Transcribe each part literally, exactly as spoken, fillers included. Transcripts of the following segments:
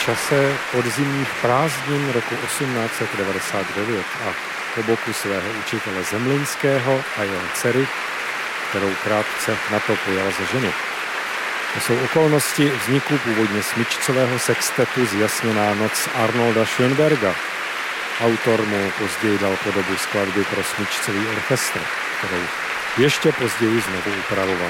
čase podzimních prázdnin roku osmnáct set devadesát devět a po boku svého učitele Zemlinského a jeho dcery, kterou krátce na to pojal za ženu. To jsou okolnosti vzniku původně smyčcového sextetu Zjasněná noc Arnolda Schönberga. Autor mu později dal podobu skladby pro smyčcový orchestr, kterou ještě později znovu upravoval.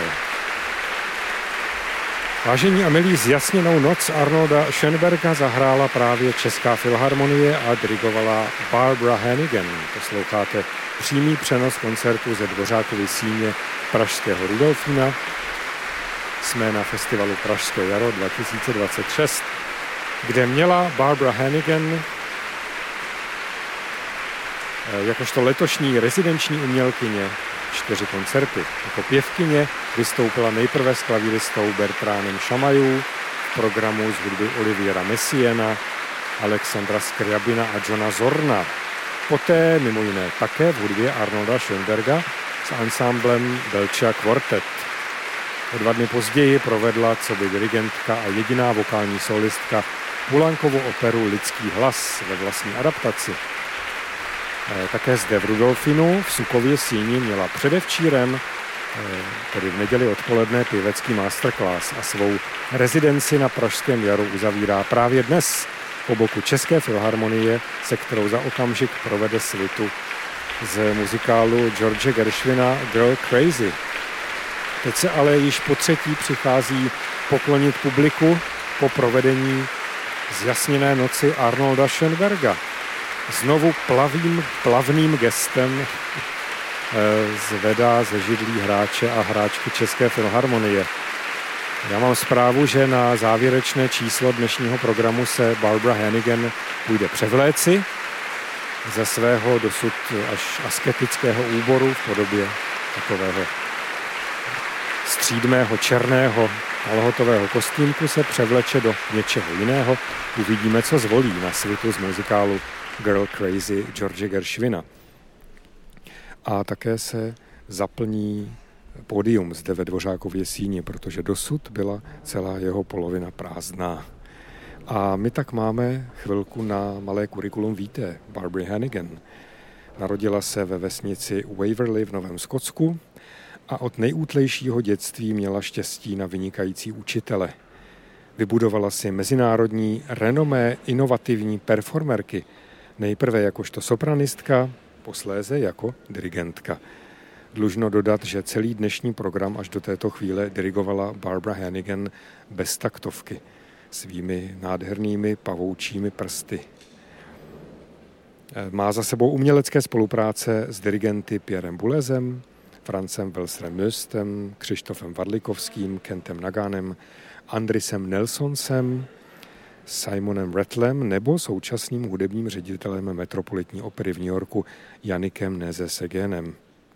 Vážení a milí, Zjasněnou noc Arnolda Schönberga zahrála právě Česká filharmonie a dirigovala Barbara Hannigan. Posloucháte přímý přenos koncertu ze Dvořákovy síně pražského Rudolfína. Jsme na festivalu Pražské jaro dva tisíce dvacet šest, kde měla Barbara Hannigan jakožto letošní rezidenční umělkyně čtyři koncerty. Jako pěvkyně vystoupila nejprve s klavíristou Bertránem Šamajů v programu z hudby Oliviera Messiaena, Alexandra Skriabina a Johna Zorna. Poté mimo jiné také v hudbě Arnolda Schönberga s ansámblem Belcia Quartet. O dva dny později provedla coby dirigentka a jediná vokální solistka Poulenkovu operu Lidský hlas ve vlastní adaptaci. Také zde v Rudolfinu v Sukově síni měla předevčírem, tedy v neděli odpoledne, pěvecký masterclass a svou rezidenci na Pražském jaru uzavírá právě dnes po boku České filharmonie, se kterou za okamžik provede svitu z muzikálu George Gershwina Girl Crazy. Teď se ale již po třetí přichází poklonit publiku po provedení Zjasněné noci Arnolda Schönberga. Znovu plavým, plavným gestem zvedá ze židlí hráče a hráčky České filharmonie. Já mám zprávu, že na závěrečné číslo dnešního programu se Barbara Hannigan půjde převléci ze svého dosud až asketického úboru v podobě takového střídmého černého kalhotového kostýmku se převleče do něčeho jiného. Uvidíme, co zvolí na svitu z muzikálu Girl Crazy George Gershwina. A také se zaplní pódium zde ve Dvořákově síni, protože dosud byla celá jeho polovina prázdná. A my tak máme chvilku na malé kurikulum vitae Barbary Hannigan. Narodila se ve vesnici Waverley v Novém Skotsku a od nejútlejšího dětství měla štěstí na vynikající učitele. Vybudovala si mezinárodní renomé inovativní performerky, nejprve jakožto sopranistka, posléze jako dirigentka. Dlužno dodat, že celý dnešní program až do této chvíle dirigovala Barbara Hannigan bez taktovky, svými nádhernými pavoučími prsty. Má za sebou umělecké spolupráce s dirigenty Pierrem Boulezem, Francem Welserem Möstem, Křištofem Varlikovským, Kentem Naganem, Andrisem Nelsonsem, Simonem Rattlem nebo současným hudebním ředitelem Metropolitní opery v New Yorku Janikem Néze-Séguénem.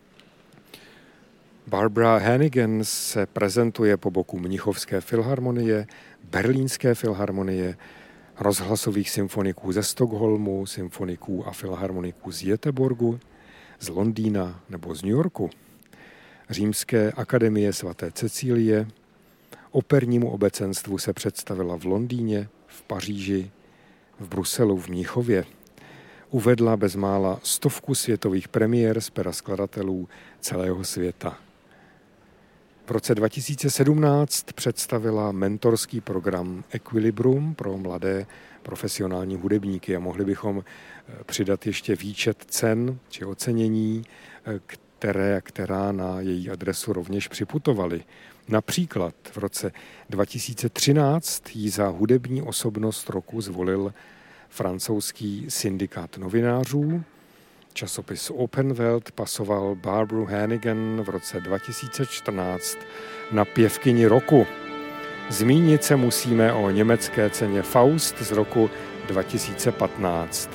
Barbara Hannigan se prezentuje po boku Mnichovské filharmonie, Berlínské filharmonie, rozhlasových symfoniků ze Stockholmu, symfoniků a filharmoniků z Göteborgu, z Londýna nebo z New Yorku, Římské akademie svaté Cecílie, opernímu obecenstvu se představila v Londýně, v Paříži, v Bruselu, v Mnichově. Uvedla bezmála stovku světových premiér z pera skladatelů celého světa. V roce dva tisíce sedmnáct představila mentorský program Equilibrum pro mladé profesionální hudebníky a mohli bychom přidat ještě výčet cen či ocenění, které, která na její adresu rovněž připutovaly. Například v roce dva tisíce třináct jí za hudební osobnost roku zvolil francouzský syndikát novinářů. Časopis Open Welt pasoval Barbaru Hannigan v roce dva tisíce čtrnáct na pěvkyni roku. Zmínit se musíme o německé ceně Faust z roku dva tisíce patnáct.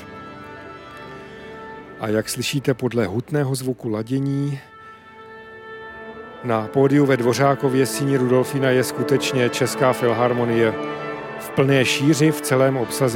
A jak slyšíte podle hutného zvuku ladění, na pódiu ve Dvořákově síni Rudolfína je skutečně Česká filharmonie v plné šíři v celém obsazení.